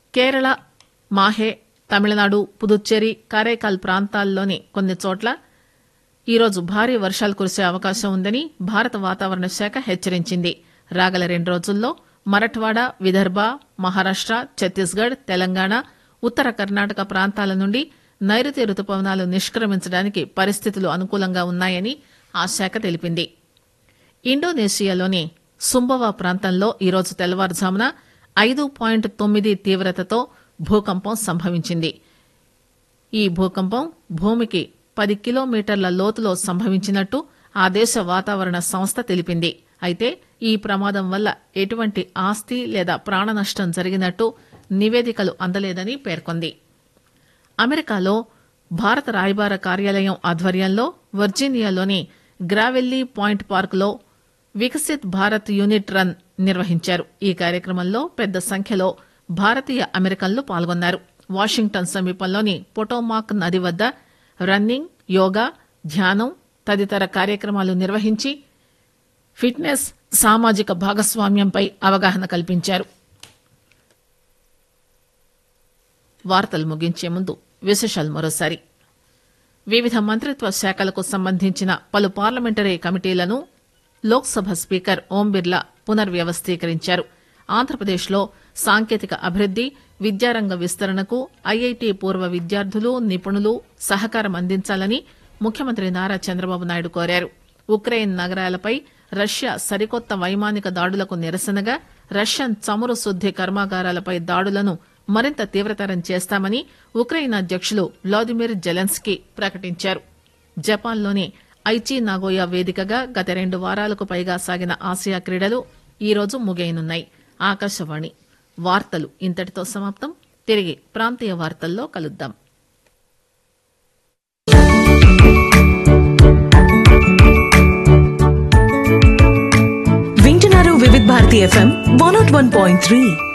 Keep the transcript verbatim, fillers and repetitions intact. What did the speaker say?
కేరళ, మాహే, తమిళనాడు, పుదుచ్చేరి, కారైకాల్ ప్రాంతాల్లోని కొన్ని చోట్ల ఈరోజు భారీ వర్షాలు కురిసే అవకాశం ఉందని భారత వాతావరణ శాఖ హెచ్చరించింది. రాగల రెండు రోజుల్లో మరఠ్వాడ, విదర్భ, మహారాష్ట, ఛత్తీస్గఢ్, తెలంగాణ, ఉత్తర కర్ణాటక ప్రాంతాల నుండి నైరుతి రుతుపవనాలు నిష్క్రమించడానికి పరిస్థితులు అనుకూలంగా ఉన్నాయని ఆ శాఖ తెలిపింది. ఇండోనేషియాలోని సుంబవా ప్రాంతంలో ఈరోజు తెల్లవారుజామున ఐదు పాయింట్ తొమ్మిది తీవ్రతతో భూకంపం సంభవించింది. ఈ భూకంపం భూమికి పది కిలోమీటర్ల లోతులో సంభవించినట్టు ఆ దేశ వాతావరణ సంస్థ తెలిపింది. అయితే ఈ ప్రమాదం వల్ల ఎటువంటి ఆస్తి లేదా ప్రాణ నష్టం జరిగినట్టు నివేదికలు అందలేదని పేర్కొంది. అమెరికాలో భారత రాయబార కార్యాలయం ఆధ్వర్యంలో వర్జీనియాలోని గ్రావెల్లీ పాయింట్ పార్కులో వికసిత్ భారత్ యూనిట్ రన్ నిర్వహించారు. ఈ కార్యక్రమంలో పెద్ద సంఖ్యలో భారతీయ అమెరికన్లు పాల్గొన్నారు. వాషింగ్టన్ సమీపంలోని పొటోమాక్ నది వద్ద రన్నింగ్, యోగా, ధ్యానం తదితర కార్యక్రమాలు నిర్వహించి ఫిట్నెస్, సామాజిక భాగస్వామ్యంపై అవగాహన కల్పించారు. వార్తలు ముగించే ముందు విశేషాలు మరోసారి. వివిధ మంత్రిత్వ శాఖలకు సంబంధించిన పలు పార్లమెంటరీ కమిటీలను లోక్సభ స్పీకర్ ఓం బిర్లా పునర్వ్యవస్థీకరించారు. ఆంధ్రప్రదేశ్లో సాంకేతిక అభివృద్ది, విద్యారంగ విస్తరణకు ఐఐటి పూర్వ విద్యార్థులు, నిపుణులు సహకారం అందించాలని ముఖ్యమంత్రి నారా చంద్రబాబు నాయుడు కోరారు. ఉక్రెయిన్ నగరాలపై రష్యా సరికొత్త వైమానిక దాడులకు నిరసనగా రష్యన్ చమురు శుద్ది కర్మాగారాలపై దాడులను మరింత తీవ్రతరం చేస్తామని ఉక్రెయిన్ అధ్యకులు వ్లాదిమిర్ జెలెన్స్కీ ప్రకటించారు. జపాన్లోని ఐచి నాగోయా వేదికగా గత రెండు వారాలకు పైగా సాగిన ఆసియా క్రీడలు ఈరోజు ముగియనున్నాయి. ఆకాశవాణి వార్తలు ఇంతటితో సమాప్తం. తిరిగి ప్రాంతీయ వార్తల్లో కలుద్దాం. వింటున్నారు వివిధ Bharati FM one not one point three.